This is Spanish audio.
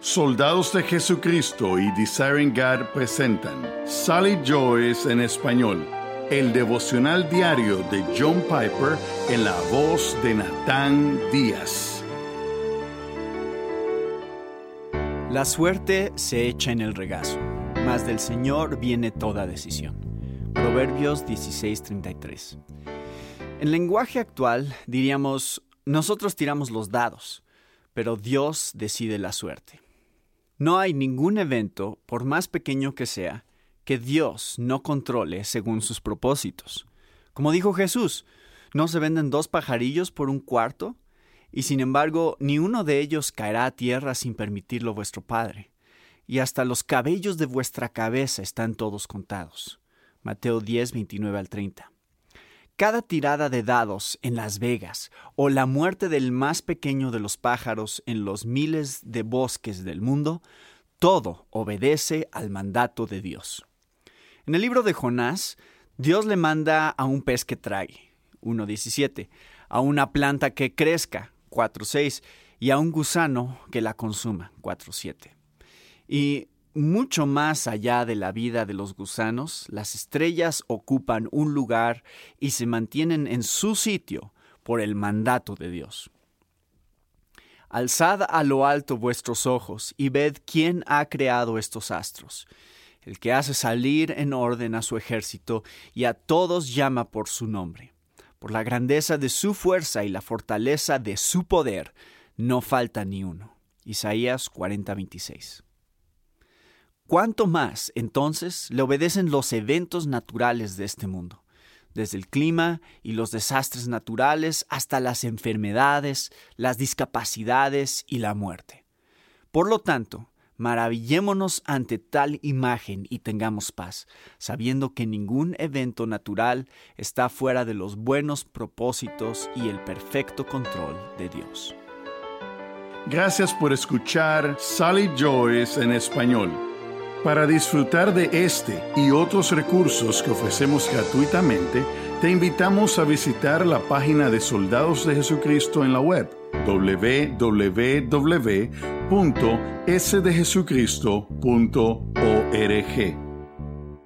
Soldados de Jesucristo y Desiring God presentan Sally Joyce en español, el devocional diario de John Piper en la voz de Natán Díaz. La suerte se echa en el regazo, mas del Señor viene toda decisión. Proverbios 16:33. En lenguaje actual diríamos, nosotros tiramos los dados, pero Dios decide la suerte. No hay ningún evento, por más pequeño que sea, que Dios no controle según sus propósitos. Como dijo Jesús, ¿no se venden 2 pajarillos por un cuarto? Y sin embargo, ni uno de ellos caerá a tierra sin permitirlo vuestro Padre. Y hasta los cabellos de vuestra cabeza están todos contados. Mateo 10, 29 al 30. Cada tirada de dados en Las Vegas o la muerte del más pequeño de los pájaros en los miles de bosques del mundo, todo obedece al mandato de Dios. En el libro de Jonás, Dios le manda a un pez que trague, 1:17, a una planta que crezca, 4:6, y a un gusano que la consuma, 4:7. Y mucho más allá de la vida de los gusanos, las estrellas ocupan un lugar y se mantienen en su sitio por el mandato de Dios. Alzad a lo alto vuestros ojos y ved quién ha creado estos astros, el que hace salir en orden a su ejército y a todos llama por su nombre. Por la grandeza de su fuerza y la fortaleza de su poder, no falta ni uno. Isaías 40:26. ¿Cuánto más, entonces, le obedecen los eventos naturales de este mundo? Desde el clima y los desastres naturales hasta las enfermedades, las discapacidades y la muerte. Por lo tanto, maravillémonos ante tal imagen y tengamos paz, sabiendo que ningún evento natural está fuera de los buenos propósitos y el perfecto control de Dios. Gracias por escuchar Sally Joyce en español. Para disfrutar de este y otros recursos que ofrecemos gratuitamente, te invitamos a visitar la página de Soldados de Jesucristo en la web, www.sdejesucristo.org.